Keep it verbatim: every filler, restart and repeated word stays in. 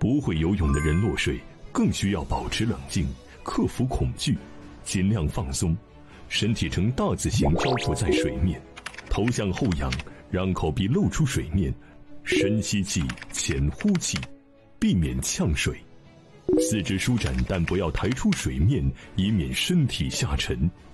不会游泳的人落水，更需要保持冷静，克服恐惧，尽量放松，身体呈大字形漂浮在水面，头向后仰，让口鼻露出水面，深吸气，浅呼气，避免呛水。四肢舒展，但不要抬出水面，以免身体下沉。